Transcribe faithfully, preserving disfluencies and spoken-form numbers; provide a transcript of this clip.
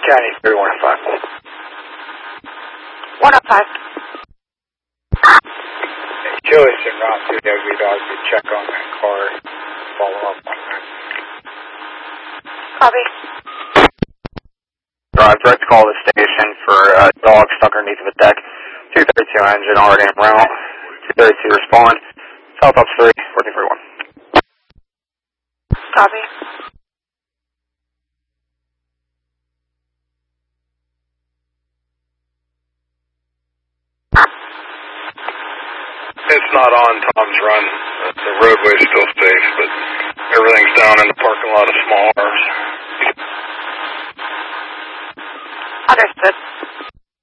County, thirty-one oh five. one oh five. Joyce and Rob, two W dogs to check on that car, follow up on that. Copy. Drive direct call to the station for uh, dog stuck underneath of a deck. two thirty-two engine, already en route. two thirty-two respond. South up three, fourteen forty-one. Copy. It's not on Tom's Run. The roadway's still safe, but everything's down in the parking lot of small cars. Understood.